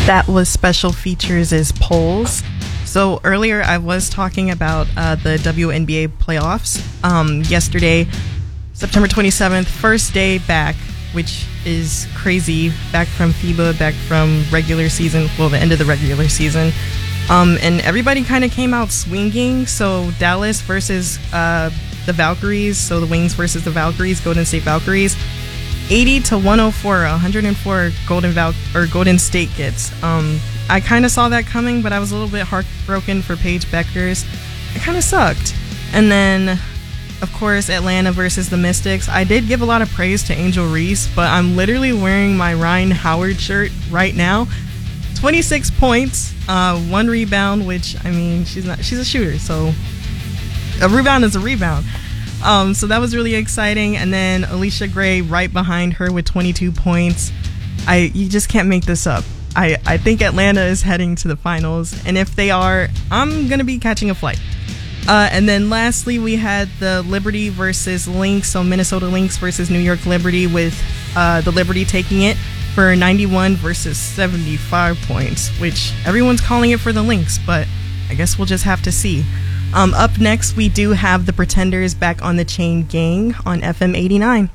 That was Special Features' Polls. So earlier I was talking about the WNBA playoffs. Yesterday, September 27th, first day back, which is crazy. Back from FIBA, back from regular season, well, the end of the regular season. And everybody kind of came out swinging. So Dallas versus the Valkyries, so the Wings versus the Valkyries, Golden State Valkyries. 80 to 104, 104 Golden State gets. I kind of saw that coming, but I was a little bit heartbroken for Paige Beckers. It kind of sucked. And then, of course, Atlanta versus the Mystics. I did give a lot of praise to Angel Reese, but I'm literally wearing my Ryan Howard shirt right now. 26 points, 1 rebound, which, I mean, she's a shooter, so a rebound is a rebound. So that was really exciting. And then Alicia Gray right behind her with 22 points. You just can't make this up. I think Atlanta is heading to the finals. And if they are, I'm going to be catching a flight. And then lastly, we had the Liberty versus Lynx. So Minnesota Lynx versus New York Liberty, with the Liberty taking it for 91 versus 75 points, which everyone's calling it for the Lynx, but I guess we'll just have to see. Up next, we do have the Pretenders back on the Chain Gang on FM 89.